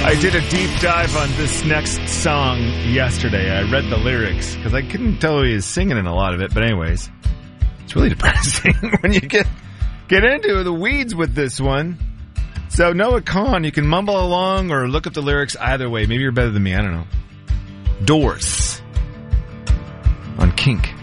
I did a deep dive on this next song yesterday. I read the lyrics because I couldn't tell who he was singing in a lot of it. But anyways, it's really depressing when you get into the weeds with this one. So Noah Kahan, you can mumble along or look up the lyrics either way. Maybe you're better than me. I don't know. Doors on Kink.